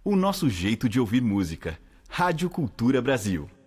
o nosso jeito de ouvir música. Rádio Cultura Brasil.